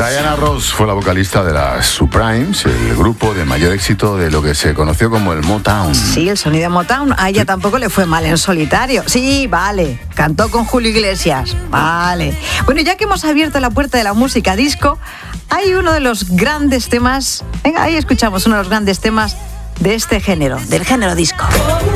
Diana Ross fue la vocalista de las Supremes, el grupo de mayor éxito de lo que se conoció como el Motown. Sí, el sonido de Motown. A ella tampoco le fue mal en solitario. Sí, vale. Cantó con Julio Iglesias. Vale. Bueno, ya que hemos abierto la puerta de la música disco, hay uno de los grandes temas. Venga, ahí escuchamos uno de los grandes temas de este género, del género disco.